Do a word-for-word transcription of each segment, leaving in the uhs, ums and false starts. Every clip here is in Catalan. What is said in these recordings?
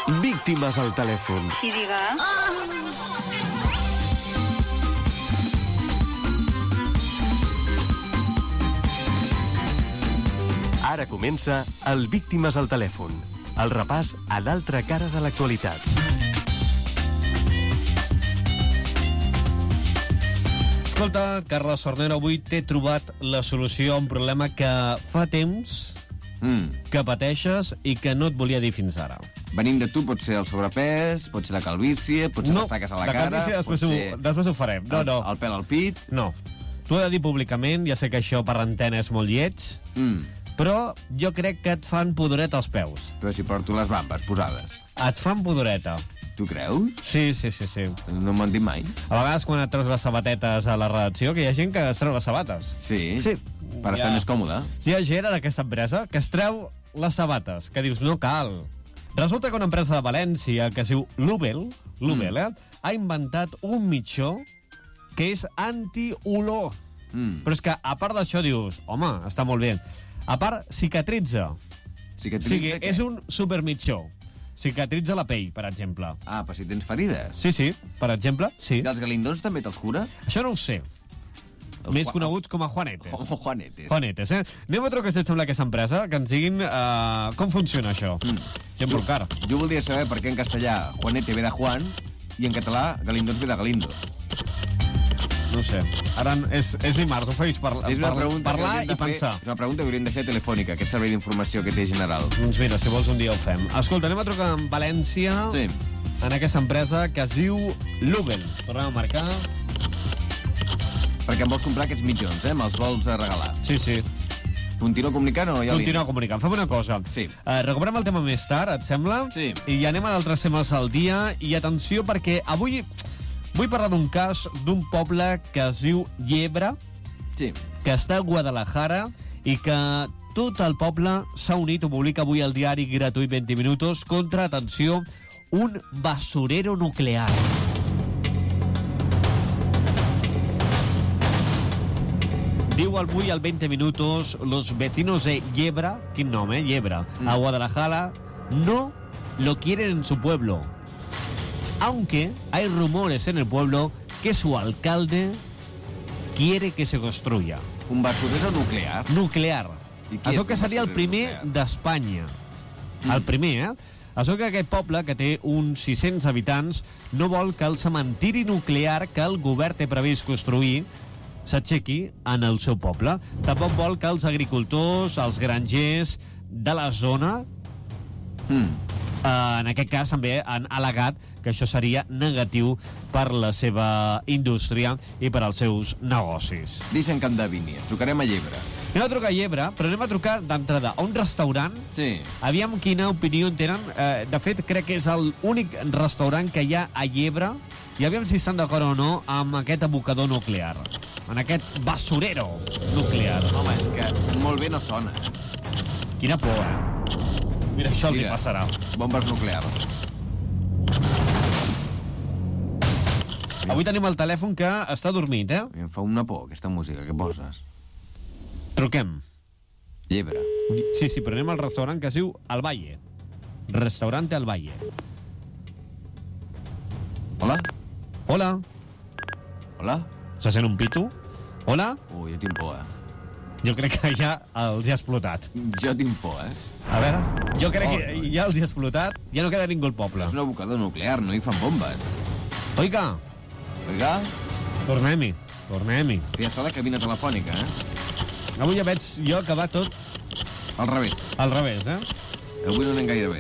Víctimes al telèfon. Sí, diga. Ara comença el Víctimes al telèfon, el repàs a l'altra cara de l'actualitat. Escolta, Carles Sornero, avui t'he trobat la solució a un problema que fa temps mm. que pateixes i que no et volia dir fins ara. Venint de tu pot ser el sobrepès, pot ser la calvície, pot ser no, les taques a la, la cara... No, la després, ho, després ho farem. No, el, no. el pèl al pit... No. T'ho he de dir públicament, ja sé que això per antena és molt lleig, mm. però jo crec que et fan pudoreta als peus. Però si porto les bambes posades. Et fan pudoreta. Tu creus? Sí, sí, sí, sí. No m'han dit mai. A vegades quan et treus les sabatetes a la redacció, que hi ha gent que es treu les sabates. Sí, sí. per estar més còmode. Sí, hi ha gent en aquesta empresa que es treu les sabates, que dius, no cal. Resulta que una empresa de València que es diu Lubel, Lubel, mm. eh, ha inventat un mitjó que és anti-olor. Mm. Però és que, a part d'això, dius, home, està molt bé. A part, cicatritza. Cicatritza, o sigui, què? és un supermitjó. Cicatritza la pell, per exemple. Ah, per si tens ferides. Sí, sí, per exemple, sí. I els galindons també te'ls cura? Això no ho sé. Els Més coneguts com a Juanetes. Oh, Juanetes. Juanetes, eh? Anem a trucar si et sembla aquesta empresa, que ens diguin uh, com funciona això. Mm. Gent jo, car. Jo voldria saber per què en castellà Juanete ve de Juan i en català Galindons ve de Galindo. No sé. Ara és, és dimarts, ho feis per, és una per, parlar i fer, pensar. És una pregunta que hauríem de fer telefònica, aquest servei d'informació que té general. Doncs mira, si vols un dia ho fem. Escolta, anem a trucar en València, sí. en aquesta empresa que es diu Lubel. Tornem a marcar. Perquè em vols comprar aquests mitjons, eh? Me'ls vols regalar. Sí, sí. Continua comunicant o ja Continua comunicant. Fem una cosa. Sí. Uh, recuperem el tema més tard, et sembla? Sí. I anem a d'altres temes al dia. I atenció, perquè avui vull parlar d'un cas d'un poble que es diu Llebre, sí. que està a Guadalajara i que tot el poble s'ha unit, ho publica avui el diari gratuït vint minuts, contra, atenció, un basurero nuclear. Diu avui al vint minuts, los vecinos de Llebre, quin nom, eh? Llebre, mm. a Guadalajara, no lo quieren en su pueblo. Aunque hay rumores en el pueblo que su alcalde quiere que se construya. Un basurero nuclear? Nuclear. Això que seria el primer d'Espanya. Mm. El primer, eh? Això que aquest poble, que té uns sis-cents habitants, no vol que el cementiri nuclear que el govern té previst construir s'aixequi en el seu poble. Tampoc vol que els agricultors, els grangers de la zona, mm. eh, en aquest cas també han al·legat que això seria negatiu per la seva indústria i per als seus negocis. Deixa'm que endevini, trucarem a Llebre. Anem a trucar a Llebre, però anem a trucar d'entrada a un restaurant. Sí. Aviam quina opinió en tenen. Eh, de fet, crec que és l'únic restaurant que hi ha a Llebre, i aviam si estan d'acord o no amb aquest abocador nuclear, en aquest basurero nuclear. Home, és que molt bé no sona. Quina por, eh? Mira, això els hi passarà. Bombes nuclears. Avui tenim el telèfon que està dormit, eh? Em fa una por, aquesta música que poses. Truquem. Llebre. Sí, sí, però anem al restaurant que es diu El Valle. Restaurante El Valle. Hola? Hola. Hola? Se sent un pito? Hola? Ui, jo tinc por, eh? Jo crec que ja els hi ha explotat. Jo tinc por, eh? A veure, jo crec oh, que ja els hi ha explotat. Ja no queda ningú al poble. És un abocador nuclear, no hi fan bombes. Oiga. Oiga? Tornem-hi, tornem-hi. Ja sona de cabina telefònica, eh? Avui ja veig jo que va tot... Al revés. Al revés, eh? Avui no anem gaire bé.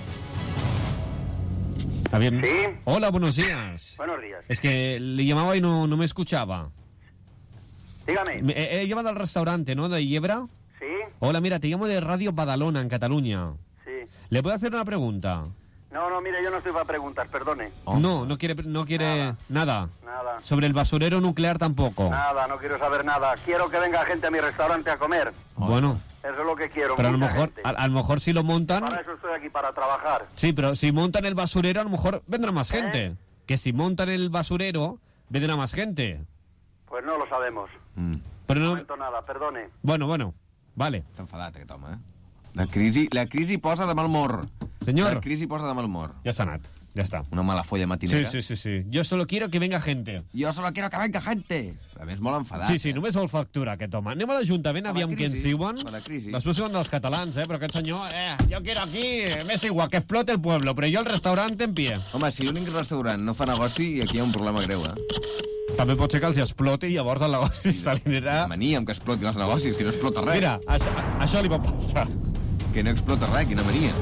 Habían... Sí. Hola, buenos días. Buenos días. Es que le llamaba y no, no me escuchaba. Dígame. He, he llamado al restaurante, ¿no? De Yebra. Sí. Hola, mira, te llamo de Radio Badalona, en Cataluña. Sí. ¿Le puedo hacer una pregunta? No, no, mire, yo no estoy para preguntar, perdone. Oh. No, no quiere, no quiere nada. Nada. Nada. Sobre el basurero nuclear tampoco. Nada, no quiero saber nada. Quiero que venga gente a mi restaurante a comer. Bueno. Eso es lo que quiero. Pero a lo mejor, a, a lo mejor si lo montan... Para eso estoy aquí, para trabajar. Sí, pero si montan el basurero, a lo mejor vendrá más ¿Eh? gente. Que si montan el basurero, vendrá más gente. Pues no lo sabemos. Mm. Però no... No comento nada, perdone. Bueno, bueno, vale. Està enfadat aquest home, eh? La crisi, la crisi posa de mal humor. Señor. La crisi posa de mal humor. Ja s'ha anat, ja està. Una mala folla matinera. Sí, sí, sí, sí. Yo solo quiero que venga gente. Jo solo quiero que venga gente. A més, molt enfadat. Sí, sí, només vol facturar aquest home. Anem a l'Ajuntament, aviam qui ens diuen. Per la crisi. Després són dels catalans, eh? Però aquest senyor, eh, jo quiero aquí, m'és igual, que explote el pueblo, però jo el restaurant en pie. Home, si l'únic restaurant no fa negoci, aquí hi ha un problema greu, eh? També pot ser que els exploti i llavors el negoci se li anirà... Mania amb que exploti els negocis, que no explota res. Mira, això, això li pot passar. Que no explota res, quina mania.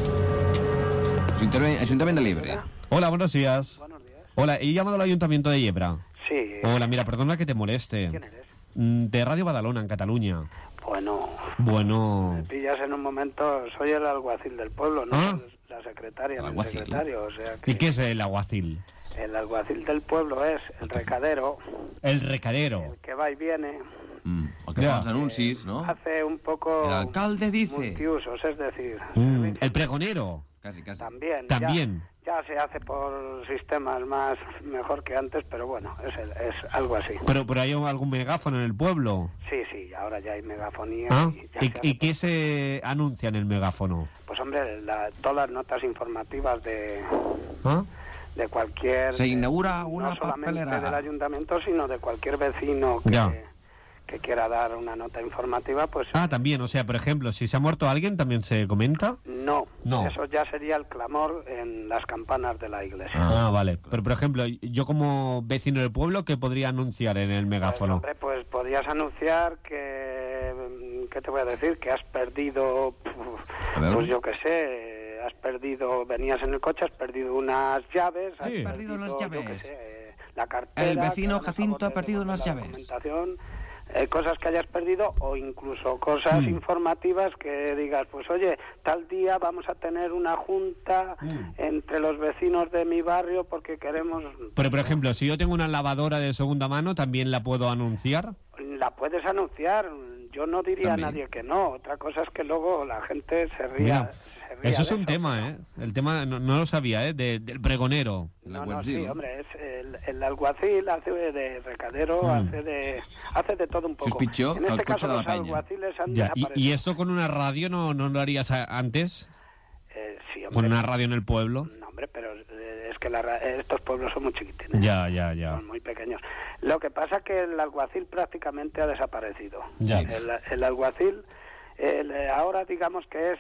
Ajuntament, Ajuntament de Liebre. Hola, buenos días. Buenos días. Hola, he llamado al Ayuntamiento de Yebra. Sí. Hola, mira, perdona que te moleste. ¿Quién eres? Mm, De Radio Badalona, en Cataluña. Bueno, Bueno... me pillas en un momento, soy el alguacil del pueblo, no Ah. la secretaria, ¿El ni el alguacil? secretario, o sea que ¿Y qué es el aguacil? el alguacil del pueblo es el recadero, El recadero. el que va y viene, Mm, el que Ja. fa els anuncis, no? hace un poco El alcalde dice. multiusos, es decir, Mm, el pregonero. Casi, casi. también, También. Ya, ya se hace por sistemas más mejor que antes, pero bueno, es, el- es algo así. Pero, pero hay algún megáfono en el pueblo. Sí, sí, ahora ya hay megafonía. ¿Ah? y ya ¿Y, se hace y por- qué se anuncia en el megáfono? Pues hombre, la- todas las notas informativas de... ¿Ah? de cualquier... Se inaugura de- una no solamente papelera. del ayuntamiento, sino de cualquier vecino que, Ya. que quiera dar una nota informativa, pues Ah, también, o sea, por ejemplo, si se ha muerto alguien, ¿también se comenta? no. No. Eso ya sería el clamor en las campanas de la iglesia. Ah, vale. Pero, por ejemplo, yo como vecino del pueblo, ¿qué podría anunciar en el Pues, megáfono? hombre, pues podrías anunciar que... ¿Qué te voy a decir? Que has perdido... A ver. Pues yo qué sé... Has perdido... Venías en el coche, has perdido unas llaves... has Sí. Has perdido unas yo qué llaves. sé, eh, la cartera... El vecino que Jacinto a ha favor de perdido unas la llaves. documentación, eh, cosas que hayas perdido o incluso cosas Mm. informativas que digas, pues oye, tal día vamos a tener una junta Mm. entre los vecinos de mi barrio porque queremos... Pero, por ejemplo, si yo tengo una lavadora de segunda mano, ¿también la puedo anunciar? La puedes anunciar, yo no diría También. a nadie que no, otra cosa es que luego la gente se ría. Mira, se ría eso es de un tema, ¿eh? El tema, no, no lo sabía, ¿eh? De- del pregonero. El No, no, alguacil. sí, hombre, es el, el alguacil hace de recadero, Mm. hace de hace de todo un poco. es pitjor en que el este coche caso de la los peña. alguaciles han Ya, y, desaparecido. ¿y esto con una radio no, no lo harías a- antes? Eh, sí, hombre, ¿Con una radio en el pueblo? No, hombre, pero eh, es que la ra- estos pueblos son muy chiquitines. Ya, ya, ya. Son muy pequeños. Lo que pasa es que el alguacil prácticamente ha desaparecido. Ya. El, el alguacil, el, eh, ahora digamos que es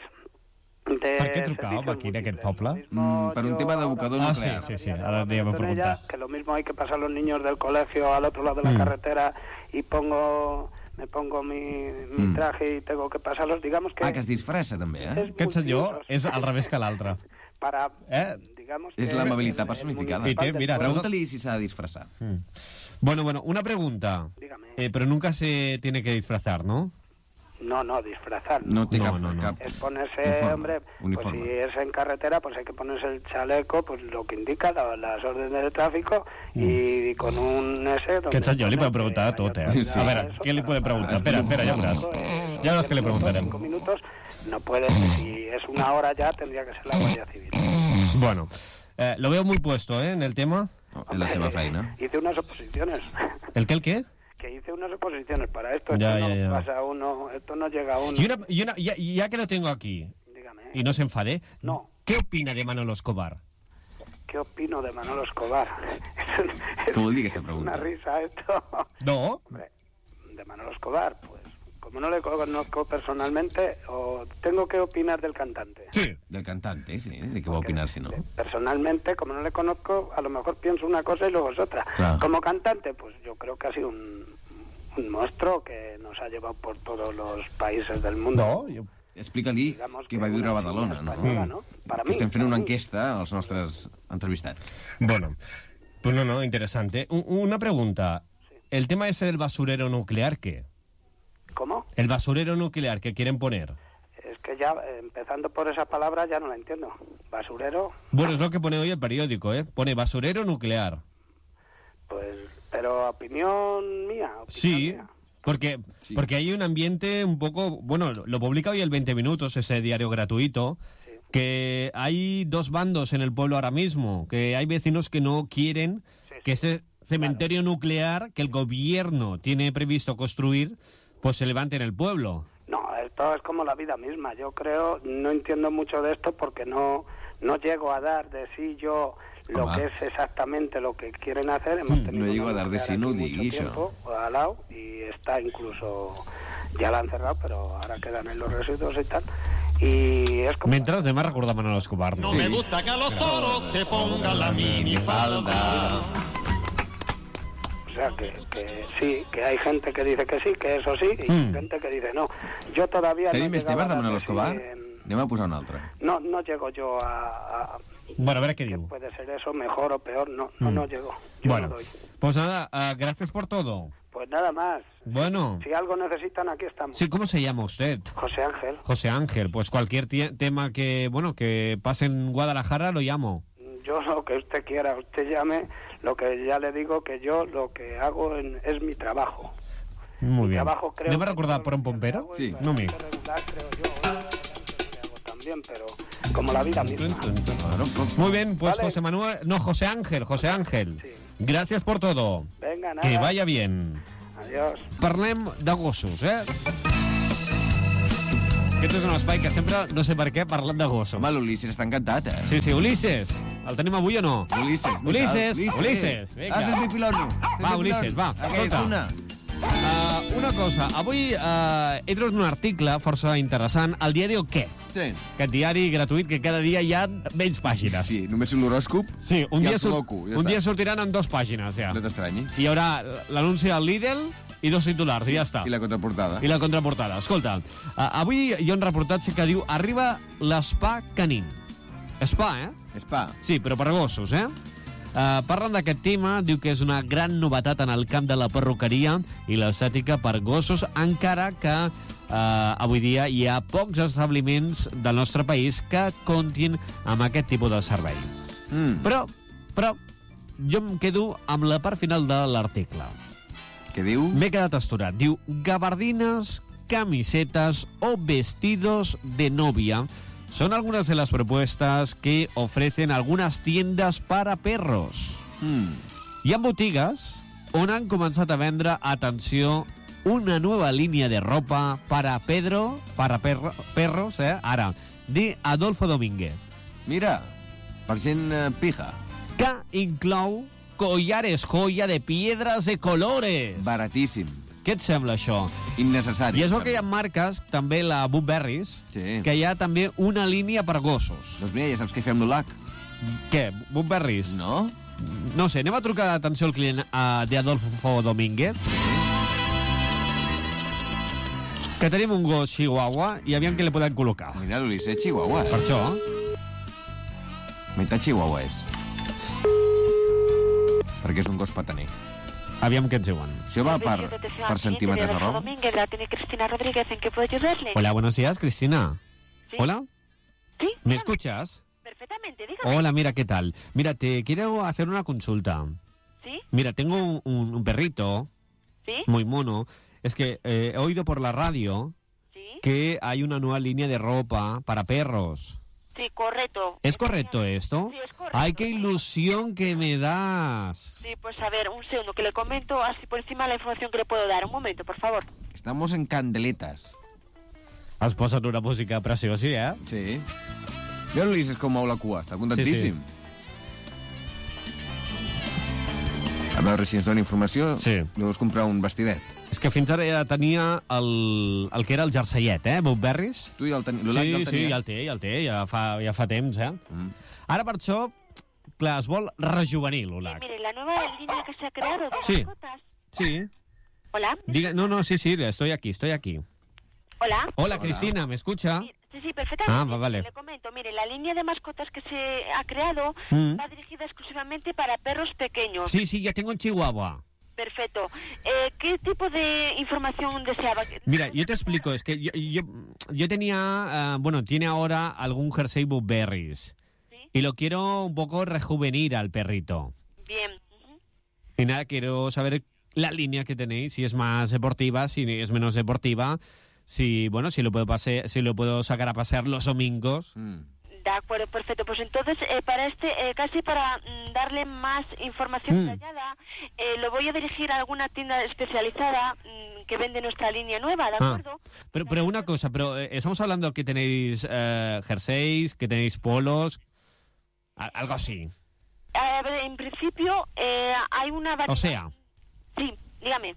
de Per què trucàveu servicios aquí, d'aquest múltiples. poble? Lo mismo Mm, per un yo tema ahora- d'abocador Ah, nuclear. sí, sí, sí, Habría ahora que anava a hablar con ella, preguntar. que lo mismo hay que pasar los niños del colegio al otro lado de la Mm. carretera y pongo me pongo mi, mi Mm. traje y tengo que pasarlos, digamos que... Ah, que es disfressa, també, eh? es Aquest senyor multiusos. és al revés que l'altre. Para, Eh? digamos És que l'amabilitat el- el personificada. municipal I té, del mira, pueblo- Pregunta-li si s'ha de disfressar. Mm. Bueno, bueno, una pregunta. Dígame. Eh, pero nunca se tiene que disfrazar, ¿no? No, no, disfrazar. No té No, cap, no, no. cap Es ponerse, uniforme, hombre, uniforme. pues si es en carretera, pues hay que ponerse el chaleco, pues lo que indica la- las órdenes de tráfico y con un ese... donde Aquest senyor li pone podem preguntar de que tot, eh? haya Sí. A veure, eso què li para- podem preguntar? Espera, espera, ja veuràs. Eh, Ja veuràs què li diez preguntarem. minutos, cinco minutos, no puede, si es una hora ya, tendría que ser la Guardia Civil. Bueno, eh, lo veo muy puesto, ¿eh? En el tema. No, és la seva feina. Hice unas oposiciones. ¿El qué, el qué? Que hice unas oposiciones para esto. Ya, esto ya, no ya. pasa uno, esto no llega a uno. Y, una, y, una, ya, ya que lo tengo aquí, Dígame, y no se enfade, No. ¿qué opina de Manolo Escobar? ¿qué opino de Manolo Escobar? Es Què vol dir aquesta una pregunta? risa esto. No, Hombre, de Manolo Escobar, pues, como no le conozco personalmente, o tengo que opinar del cantante. sí. Del cantante, sí. De què va opinar, si no? Eh, Personalmente, como no le conozco, a lo mejor pienso una cosa y luego es otra. Claro. Como cantante, pues yo creo que ha sido un, un monstruo que nos ha llevado por todos los países del mundo. No, jo... Explica-li Digamos que va viure a una Badalona, no? española, ¿no? Para Que mí, estem fent para una mí. enquesta als nostres entrevistats. Bueno, pues no, no, interesante. U- Una pregunta. ¿El tema ese del basurero nuclear qué? ¿Cómo? El basurero nuclear que quieren poner. Es que ya, eh, empezando por esa palabra, ya no la entiendo. Basurero, Bueno, es lo que pone hoy el periódico, ¿eh? Pone basurero nuclear. pues, pero opinión mía. Opinión Sí, mía. porque, Sí. porque hay un ambiente un poco... Bueno, lo publica hoy el veinte minutos, ese diario gratuito, Sí. que hay dos bandos en el pueblo ahora mismo, que hay vecinos que no quieren Sí, que sí. ese cementerio nuclear que el gobierno tiene previsto construir, pues se levante en el pueblo. No, esto es como la vida misma. Yo creo, no entiendo mucho de esto porque no, no llego a dar de sí yo lo Home. que es exactamente lo que quieren hacer. Hemos Mm, tenido no llego a una dar de nuclear sí, no aquí digui mucho això. tiempo, al lado, y está incluso, ya la han cerrado, pero ahora quedan en los residuos y tal. Y es como... Mentre anem a recordar Manolo Escobar. No Sí. me gusta que a los toros te pongan la minifalda. O sea, que, que sí, que hay gente que dice que sí, que eso sí, y Mm. gente que dice no. Yo todavía Tenim no més llegaba temes de a dar Manolo de sí Escobar? en- Anem a posar un altre. No, no llego yo a... a Bueno, a veure què que diu. puede ser eso, mejor o peor, no, no, Mm. no llego. Yo Bueno, no doy. pues nada, uh, gracias por todo. Pues nada más. Bueno, Si algo necesitan, aquí estamos. sí, ¿cómo se llama usted? José Ángel, José Ángel, pues cualquier tie- tema que, bueno, que pase en Guadalajara lo llamo. yo lo que usted quiera, usted llame, lo que ya le digo que yo lo que hago en- es mi trabajo. Muy bien. Trabajo, creo ¿Anem a que recordar todo por lo un que pompero? hago es Sí. No, mi. bastante regular, creo yo. Obviamente lo hago también, pero como la vida misma. Bueno, pues, Muy bien, pues Vale. José Manuel, no, José Ángel, José Ángel. Sí. Gracias por todo. Venga, nada. Que vaya bien. Adiós. Parlem de gossos, eh? Aquest és un espai que sempre, no sé per què, parlem de gossos. home, l'Ulisses està encantat, eh? Sí, sí, Ulisses. El tenim avui o no? Ulisses, Ulisses, Ulisses, vinga. Haces mi pilono. Va, Ulisses, va, escolta. Una. Uh, una cosa, avui uh, he trobat un article força interessant al diari O Què? Sí. Aquest diari gratuït que cada dia hi ha menys pàgines. Sí, només l'horòscop Sí, un, i dia, el surt- sudoku, ja un està. dia sortiran en dues pàgines, ja. No t'estranyi. Hi haurà l'anunci al Lidl i dos titulars, i ja està. I la contraportada. I la contraportada. Escolta, uh, avui hi ha un reportatge que diu arriba l'espa canin. Spa, eh? Spa. Sí, però per gossos, eh? Uh, parlen d'aquest tema, diu que és una gran novetat en el camp de la perruqueria i l'estètica per gossos, encara que uh, avui dia hi ha pocs establiments del nostre país que comptin amb aquest tipus de servei. Mm. Però, però, jo em quedo amb la part final de l'article. Què diu? M'he quedat astorat. Diu, gabardines, camisetas o vestidos de novia son algunas de las propuestas que ofrecen algunas tiendas para perros. Mm. Hi ha botigues on han començat a vendre, atenció, una nueva línea de ropa para Pedro, para perro, perros, eh? Ara, de Adolfo Domínguez, Mira, per gent eh, pija. que inclou collares joya de piedras de colores. Baratíssim. Què et sembla, això? Innecessari. I és em que hi ha sembla. marques, també la Burberry's, Sí. que hi ha també una línia per gossos. Doncs mira, ja saps què fem l'U L A C. Què? Burberry's? No? No sé, anem a trucar atenció al client uh, de Adolfo Domínguez. Que tenim un gos chihuahua i aviam què li podem col·locar. Mira, l'Ulisses Chihuahua. Per això, Meitat Chihuahua és. Perquè és un gos pataner. aviam què ens diuen. Això va per, per centímetres de roba. Domínguez, la tiene Cristina Rodríguez, ¿en qué puedo ayudarle? Hola, buenos días, Cristina. ¿Sí? Hola, ¿Sí? ¿me dígame. escuchas? Perfectamente, dígame. Hola, mira, ¿qué tal? Mira, te quiero hacer una consulta. ¿Sí? Mira, tengo un, un- un perrito ¿Sí? muy mono. Es que eh, he oído por la radio ¿Sí? que hay una nueva línea de ropa para perros. Sí, correcto. ¿Es correcto esto? Sí, es correcto. ¡Ay, qué ilusión que me das! Sí, pues a ver, un segundo, que le comento así por encima la información que le puedo dar. Un momento, por favor. Estamos en candeletes. Has posat una música preciosa, eh? Sí. Mira l'Ulisses com mou la cua, està contentíssim. Sí, A veure si ens dona informació. Sí. Li deus comprar un vestidet. És que fins ara ja tenia el, el que era el jerseiet, eh? Burberry's. Tu ja el tenies. L'U L A C Sí, ja el sí, tenia. ja el té, ja el té, ja fa, ja fa temps, eh? Mm. Ara per això, clar, es vol rejuvenir l'U L A Sí, C. mire, la nueva línea que se ha creado de Sí. mascotas. Sí. Hola. Diga, no, no, sí, sí, estoy aquí, estoy aquí. Hola. Hola, Cristina, ¿me escucha? Sí, sí, sí, perfectamente. Ah, va, vale. Le comento, mire, la línea de mascotas que se ha creado Mm. va dirigida exclusivamente para perros pequeños. Sí, sí, ya tengo un chihuahua. Perfecto. Eh, ¿Qué tipo de información deseaba? Mira, yo te explico, es que yo, yo, yo tenía, uh, bueno, tiene ahora algún jersey Burberry's. ¿Sí? Y lo quiero un poco rejuvenir al perrito. Bien. Ujú. Y nada, quiero saber la línea que tenéis, si es más deportiva, si es menos deportiva, si, bueno, si lo puedo pase, si lo puedo sacar a pasear los domingos. Mm. De acuerdo, perfecto. Pues entonces, eh, para este, eh, casi para mm, darle más información Mm. detallada, eh, lo voy a dirigir a alguna tienda especializada mm, que vende nuestra línea nueva, ¿de Ah, acuerdo? pero, pero una cosa, pero eh, estamos hablando que tenéis eh, jerseys, que tenéis polos. algo así. A ver, en principio eh, hay una variedad... O sea... Sí, dígame.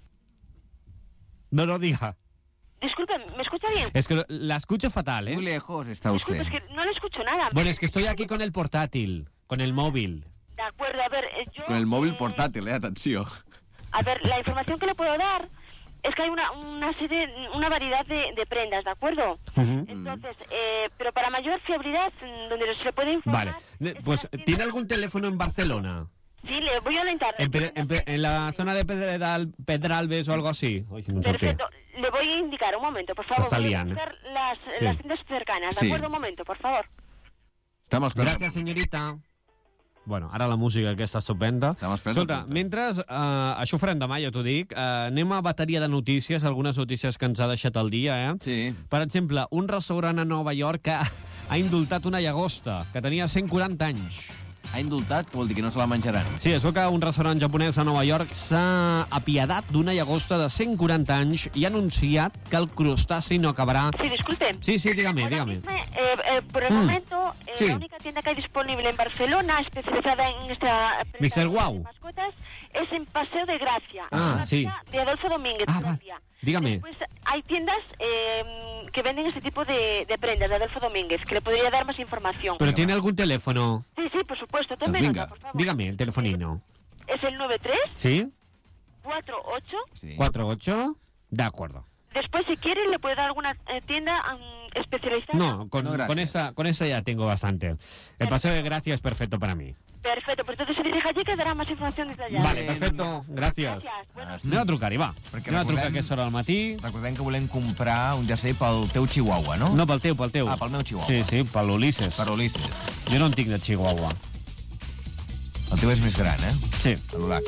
No, no, diga. Disculpe, ¿me escucha bien? Es que la escucho fatal, ¿eh? Muy lejos está usted. Disculpe, es que no le escucho nada. Bueno, es que estoy aquí con el portátil, con el móvil. De acuerdo, a ver, eh, yo... Con el móvil eh, portátil, eh, atenció. A ver, la información que le puedo dar es que hay una, una serie, una variedad de, de prendas, ¿de acuerdo? Uh-huh. Entonces, eh, pero para mayor fiabilidad, donde se le puede informar... Vale, Ne- es pues, en la ¿tiene tienda- algún teléfono en Barcelona? Sí, le voy a orientar. En, Pe- en, Pe- en la zona de Pedral, Pedralbes o algo así. Uy, no sé qué. Perfecto, le voy a indicar, un momento, por favor. Está voy a liando. buscar las, Sí. las tiendas cercanas, ¿de Sí. acuerdo? Un momento, por favor. Estamos esperando. Gràcies, senyorita. Bueno, ara la música aquesta estupenda. Estamos esperando. Escolta, mentre uh, això ho farem demà, ja t'ho dic, uh, anem a bateria de notícies, algunes notícies que ens ha deixat el dia, eh? Sí. Per exemple, un restaurant a Nova York que ha indultat una llagosta que tenia cent quaranta anys. Ha indultat, que vol dir que no se la menjaran. Sí, es veu que un restaurant japonès a Nova York s'ha apiadat d'una llagosta de cent quaranta anys i ha anunciat que el crustaci no acabarà... Sí, disculpe. Sí, sí, dígame, Ahora dígame. mismo, eh, eh, por el Mm. momento, eh, Sí. la única tienda que hay disponible en Barcelona, especializada en esta prenda mister de Guau. mascotas, es en Paseo de Gracia. Ah, Es una sí. tienda de Adolfo Domínguez. Ah, propia. vale. Dígame. Después hay tiendas eh, que venden este tipo de, de prendas de Adolfo Domínguez, que le podría dar más información. ¿Pero tiene algún teléfono? Sí, sí, por supuesto. Tome Pues nota, venga, por favor. Dígame, el telefonino. Es el nueve tres ¿Sí? cuatro ocho. Sí. ¿cuatro ocho? De acuerdo. Después, si quiere, le puede dar alguna eh, tienda mm, especializada. No, con, No, gracias. con, esta, con esta ya tengo bastante. El paseo de Gracia es perfecto para mí. Perfecto, pues entonces se dirige allí que dará más información detallada. Vale, perfecto. Gracias. Gracias. Bueno, Anem a trucar-hi, va. Perquè Anem a trucar a recordem- aquesta hora al matí. Recordem que volem comprar un jersei pel teu Chihuahua, no? No, pel teu, pel teu. Ah, pel meu Chihuahua. Sí, sí, per l'Ulisses. Per Ulisses. Jo no en tinc de Chihuahua. El teu és més gran, eh? Sí, L'Urac.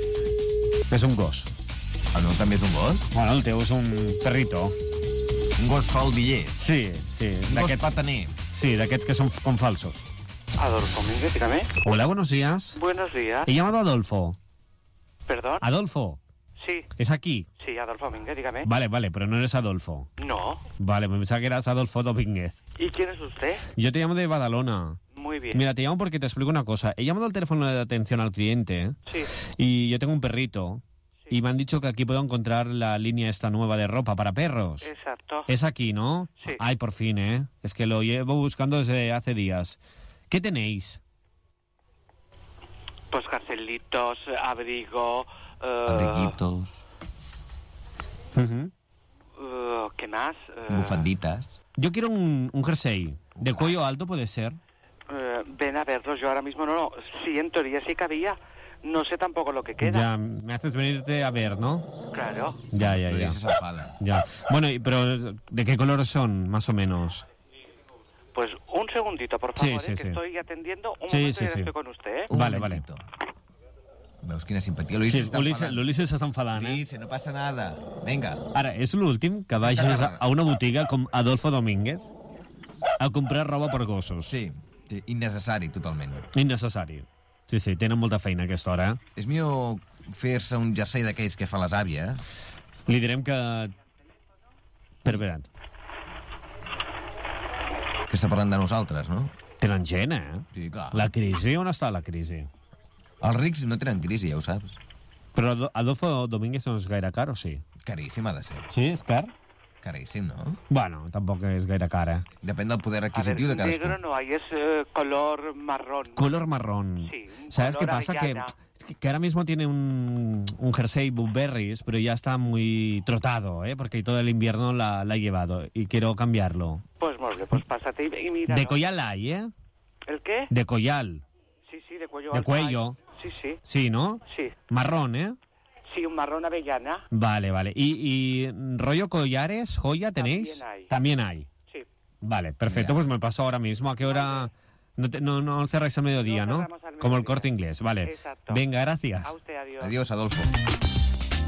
és un gos. El meu també és un gos. Bueno, el teu és un perrito. Un gos faldiller. Sí, sí. Un gos D'aquests pataner. sí, d'aquests que són com falsos. Adolfo Mínguez, dígame. Hola, buenos días. Buenos días. He llamado a Adolfo. ¿Perdón? Adolfo, Sí, ¿es aquí? sí, Adolfo Mínguez, dígame. Vale, vale, pero no eres Adolfo. No. Vale, me pensaba que eras Adolfo Domínguez. ¿Y quién es usted? Yo te llamo de Badalona. Muy bien. Mira, te llamo porque te explico una cosa. He llamado al teléfono de atención al cliente Sí, y yo tengo un perrito y me han dicho que aquí puedo encontrar la línea esta nueva de ropa para perros. exacto. Es aquí, ¿no? Sí. Ay, por fin, ¿eh? Es que lo llevo buscando desde hace días. ¿Qué tenéis? Pues carcelitos, abrigo... eh, Abriguitos, Ujú. eh, ¿Qué más? Eh, bufanditas. Yo quiero un, un jersey. ¿De cuello alto puede ser? eh, ven a verlos, yo ahora mismo no... Sí, en teoría sí cabía. No sé tampoco lo que queda. Ya, me haces venirte a ver, ¿no? Claro. Ya, ya, Pero ya. ese se enfada. Ya. Bueno, y- pero ¿de qué colores son, más o menos? Pues un segundito, por Sí, favor, sí, eh, sí. que estoy atendiendo. Un Sí, momento sí, y ya sí. estoy con usted, ¿eh? Un Vale, momentito. Veus quina simpatia. L'Ulisses Sí, està l'Ulisses enfadant. l'Ulisses s'està enfadant, eh? Ulisses, no passa nada. Vinga. Ara, és l'últim que vagis a, a una botiga com Adolfo Domínguez a comprar roba per gossos. Sí, sí, innecessari, totalment. Innecessari. Sí, sí, tenen molta feina a aquesta hora, eh? És millor fer-se un jersei d'aquells que fa les àvies. Li direm que... Per verat. Que està parlant de nosaltres, no? Tenen gent, eh? Sí, clar. La crisi, on està la crisi? Els rics no tenen crisi, ja ho saps. Però Ado- Adolfo Domínguez no és gaire car, o sí? Caríssim ha de ser. Sí, és car? Caríssim, no? Bueno, tampoc és gaire car, eh? Depèn del poder A ver, adquisitiu de cadascú. negro no hay, es eh, color marrón. Color marrón. Sí, un ¿Sabes qué color pasa? Que, avellana. que ahora mismo tiene un, un jersey Burberry, pero ya está muy trotado, ¿eh? Porque todo el invierno la, la he llevado y quiero cambiarlo. Pues muy bien, pues pásate y, y mira. De Collal hay, ¿eh? ¿El qué? De Collal. Sí, sí, de cuello De alto cuello. hay. Sí, sí, Sí, ¿no? sí. Marrón, ¿eh? Sí, un marrón avellana. Vale, vale. ¿Y, y rollo collares, joya tenéis? También hay. También hay. Sí. Vale, perfecto. Ya. Pues me paso ahora mismo. ¿A qué hora? No, te- no, no cerráis al mediodía, No ¿no? cerramos al Como el mediodía. Corte Inglés. Vale. Exacto. Venga, gracias. A usted, adiós. Adiós, Adolfo.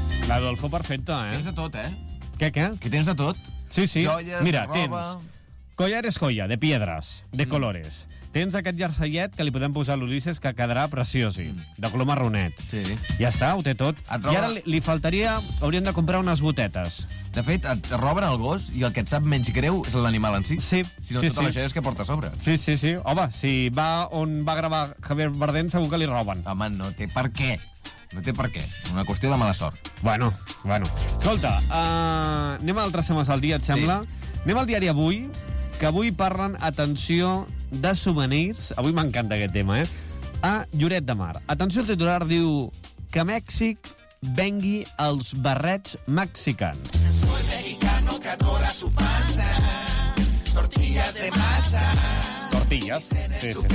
L'Adolfo perfecte, eh? Tens de tot, eh? Què, què? Que tens de tot. Sí, sí. Joies, Mira, roba... tens Collar és colla, de piedres, de colores. Tens aquest jerseillet que li podem posar a l'Ulisses que quedarà preciosi, de color marronet. Sí. Ja està, ho té tot. Et roba- I ara li, li faltaria... Hauríem de comprar unes botetes. De fet, et roben el gos i el que et sap menys greu és l'animal en si. Sí, Si no, sí, tota sí. la joia és que porta a sobre. Sí, sí, sí. Home, si va on va gravar Javier Bardem, segur que li roben. Home, no té per què. No té per què. Una qüestió de mala sort. Bueno, bueno. Escolta, uh, anem a altres temes al dia, et sembla? Sí. Anem al diari Avui, que avui parlen, atenció, de souvenirs. Avui m'encanta aquest tema, eh? A Lloret de Mar. Atenció, el titular diu que Mèxic vengui els barrets mexicans. Soy mexicano que adora su panza, tortillas de masa. Tortillas. Sí, sí.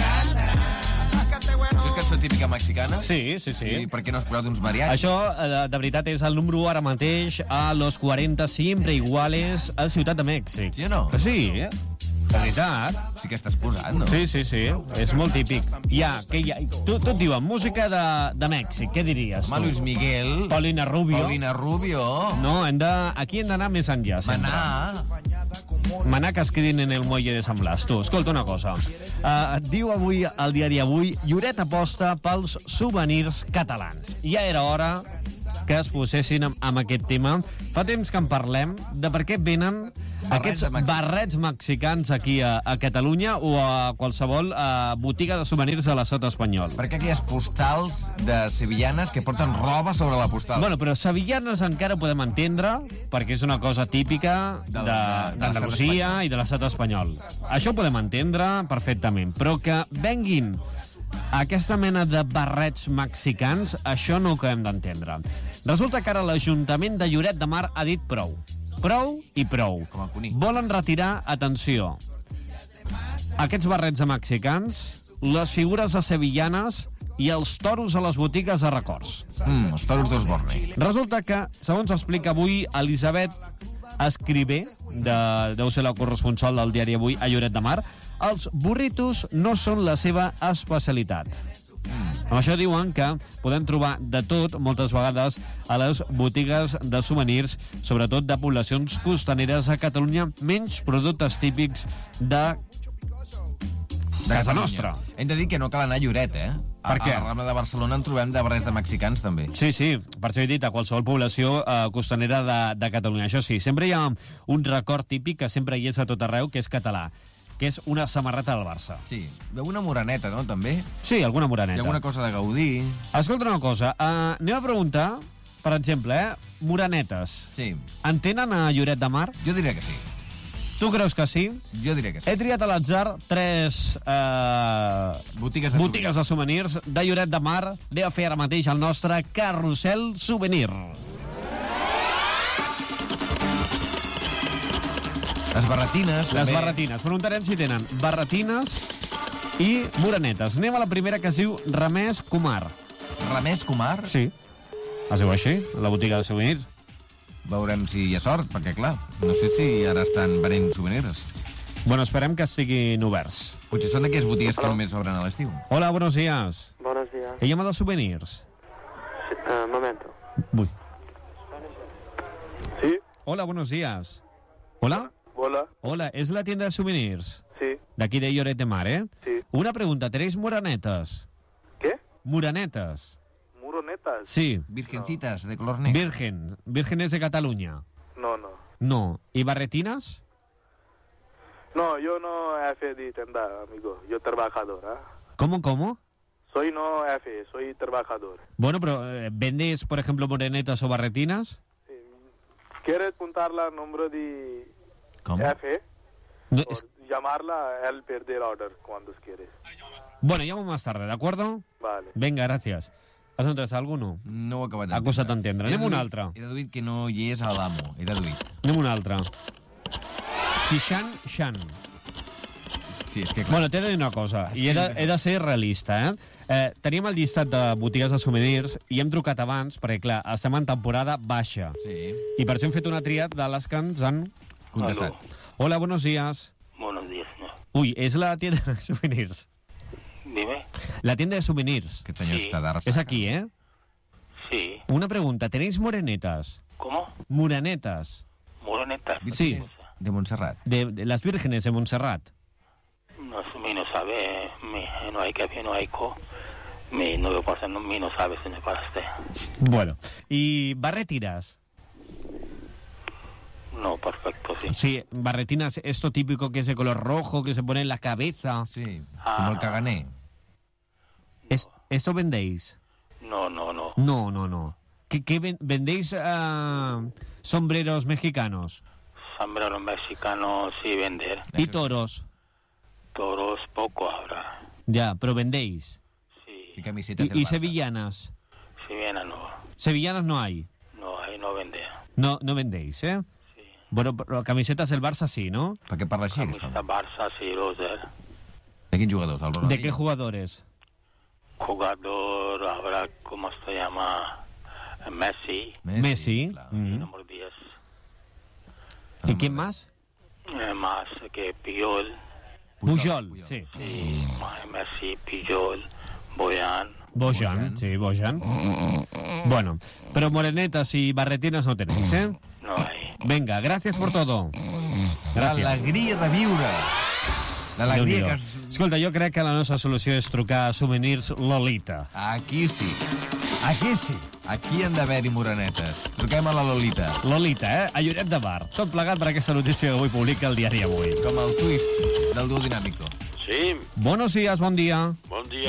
Això és cançó típica mexicana? Sí, sí, sí. I per què no has posat uns mariachis? Això, eh, de veritat, és el número ara mateix a los quaranta siempre iguales a Ciutat de Mèxic. Sí o no? Sí, eh? De veritat. Sí que estàs posant, no? Sí, sí, sí. És molt típic. Ja, què hi ha? Tu, tu et diuen música de, de Mèxic. Què diries? Home, Luis Miguel... Paulina Rubio. Paulina Rubio... No, hem de, aquí hem d'anar més enllà. sempre. Maná... Maná que es quedin en el muelle de San Blas. Tu, escolta una cosa. Uh, et diu avui, al diari Avui, Lloret aposta pels souvenirs catalans. Ja era hora que es posessin amb, amb aquest tema. Fa temps que en parlem de per què venen Barrets aquests de Mèxic. barrets mexicans aquí a, a Catalunya o a qualsevol uh, botiga de souvenirs a l'estat espanyol. Per què aquelles postals de sevillanes que porten roba sobre la postal? Bueno, però sevillanes encara podem entendre, perquè és una cosa típica De de- la- de- de d'Andalusia l'estat i de l'estat espanyol. Això ho podem entendre perfectament, però que venguin aquesta mena de barrets mexicans, això no ho acabem d'entendre. Resulta que ara l'Ajuntament de Lloret de Mar ha dit prou. Prou i prou. Com el conill. Volen retirar, atenció, aquests barrets de mexicans, les figures de sevillanes i els toros a les botigues de records. Mm, els toros d'Osborne. Resulta que, segons explica avui Elisabet Escriver, de, deu ser la corresponsal del diari Avui a Lloret de Mar, els burritos no són la seva especialitat. Amb això diuen que podem trobar de tot, moltes vegades, a les botigues de souvenirs, sobretot de poblacions costaneres a Catalunya, menys productes típics de De casa Catalunya. nostra. Hem de dir que no cal anar a Lloret, eh? A, Per què? A la Rambla de Barcelona en trobem de barrets de mexicans, també. Sí, sí, per això he dit a qualsevol població eh, costanera de, de Catalunya. Això sí, sempre hi ha un record típic que sempre hi és a tot arreu, que és català, que és una samarreta del Barça. Sí. Una moraneta, no, també? Sí, alguna Hi moraneta. ha alguna cosa de Gaudí. Escolta una cosa, uh, anem a preguntar, per exemple, eh, moranetes. Sí. En tenen a Lloret de Mar? Jo diria que sí. Tu creus que sí? Jo diria que sí. He triat a l'atzar tres eh, Botigues de botigues de souvenirs de Lloret de Mar. Anem a fer ara mateix el nostre carrusel souvenir. Les barretines, Les també. barretines. Preguntarem si tenen barretines i moranetes. Anem a la primera, que es diu Ramès Comar. Ramès Comar. Sí. Es diu així, la botiga de souvenirs. Veurem si hi ha sort, perquè, clar, no sé si ara estan venent souvenirs. Bueno, esperem que estiguin oberts. Potser són d'aquelles botigues que només obren a l'estiu. Hola, buenos días. Buenos días. ¿He llamado a souvenirs? Sí, uh, momento. Uy. Sí. Hola, buenos días. ¿Hola? Hola. Hola, ¿es la tienda de souvenirs? Sí. De aquí de Lloret de Mar, ¿eh? Sí. Una pregunta, ¿tenéis moranetas? ¿Qué? Moranetas. ¿Muronetas? Sí. Virgencitas de color negro. Virgen. Vírgenes de Cataluña. No, no. No. ¿Y barretinas? No, yo no F de tienda, amigo. Yo trabajador, ¿ah? ¿Cómo, cómo? Soy no F, soy trabajador. Bueno, pero eh, ¿vendes, por ejemplo, moranetas o barretinas? ¿Quieres apuntarla al número de ¿Cómo? F? No, O es- llamarla, él pierde el order cuando quieres. Bueno, llamo más tarde, ¿de acuerdo? Vale. Venga, gracias. Has entès alguno? No ho he acabat Ha costat d'entendre. He Anem a un deduït- altre. He deduït que no hi és a l'amo. He deduït. Anem a un altre. Kishan Shan. Sí, és que clar. Bueno, t'he de dir una cosa, És i he de, que- he de ser realista, eh? eh? Teníem el llistat de botigues de souvenirs i hem trucat abans, perquè, clar, estem en temporada baixa. Sí. I per això hem fet una triat de les que ens han Contestat. Hola, buenos días. Buenos días, señor. Uy, es la tienda de souvenirs. Dime. La tienda de souvenirs. Aquest senyor Sí. està de ressaca. Es aquí, ¿eh? Sí. Una pregunta, ¿tenéis morenetas? ¿Cómo? Moranetas. Moronetas. Sí. De Montserrat. De, de las vírgenes de Montserrat. No, mi no sabe, mi, no hay que, no hay co. Mi no lo pasa, no, mi no sabe, señor Paraste. Bueno, ¿y barretinas? No, perfecto, sí. Sí, barretinas, esto típico que es de color rojo, que se pone en la cabeza. Sí, Ah, como el cagané. Es, ¿Esto vendéis? No, no, no. No, no, no. ¿Qué, qué ven- vendéis uh, sombreros mexicanos? Sombrero mexicano sí vender. ¿Y toros? Toros poco ahora. Ya, pero vendéis. Sí. Y camisetas ¿Y, del y Barça. sevillanas? Si viene no. Sevillanas no hay. No, ahí no vende. No, no vendéis, ¿eh? Sí. Bueno, però camisetas del Barça sí, ¿no? Per què parla així? Camisa Barça, sí, Roser. De quins jugadors? El ¿De Ronaldinho? qué jugadores? Jugador, habrá, ¿cómo se llama? Messi. Messi. Claro. Mm. Número diez. ¿Y quién más? Eh, más que Puyol. Pujol, Pujol. sí. Sí, más Messi, Puyol, Boyan. Bojan, Bojan. sí, Bojan. Bueno, pero morenetas y barretinas no tenéis, ¿eh? No hay. Venga, gracias por todo. Gràcies. L'alegria de viure. L'alegria que... Déu-n'hi-do. Escolta, jo crec que la nostra solució és trucar a Souvenirs Lolita. Aquí sí. Aquí sí. Aquí han d'haver-hi morenetes. Truquem a la Lolita. Lolita, eh? A Lloret de Mar. Tot plegat per aquesta notícia que avui publica el diari Avui. Com el twist del duo dinàmico. Sí, Buenos días, bon dia. bon dia.